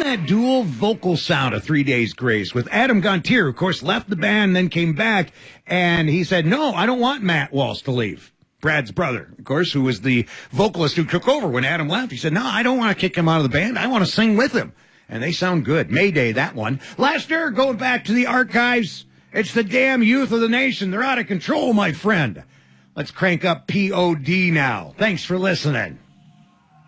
that dual vocal sound of 3 Days Grace with Adam Gontier, who, of course, left the band, then came back, and he said, no, I don't want Matt Walsh to leave. Brad's brother, of course, who was the vocalist who took over when Adam left. He said, no, I don't want to kick him out of the band. I want to sing with him. And they sound good. Mayday, that one. Lester, going back to the archives, it's the damn youth of the nation. They're out of control, my friend. Let's crank up POD now. Thanks for listening.